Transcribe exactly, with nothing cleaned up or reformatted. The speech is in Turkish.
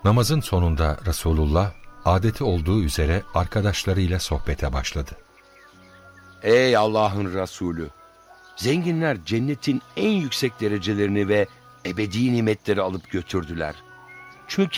Namazın sonunda Resulullah adeti olduğu üzere arkadaşlarıyla sohbete başladı. Ey Allah'ın Resulü! Zenginler cennetin en yüksek derecelerini ve ebedi nimetleri alıp götürdüler. Çünkü